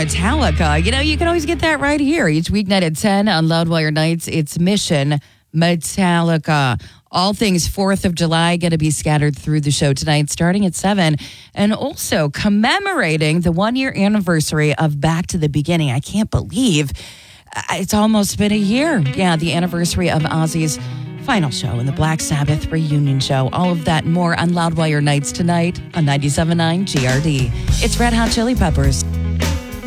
Metallica. You can always get that right here. Each weeknight at 10 on Loudwire Nights, it's Mission Metallica. All things 4th of July going to be scattered through the show tonight, starting at 7. And also commemorating the 1-year anniversary of Back to the Beginning. I can't believe it's almost been a year. Yeah, the anniversary of Ozzy's final show in the Black Sabbath reunion show. All of that and more on Loudwire Nights tonight on 97.9 GRD. It's Red Hot Chili Peppers.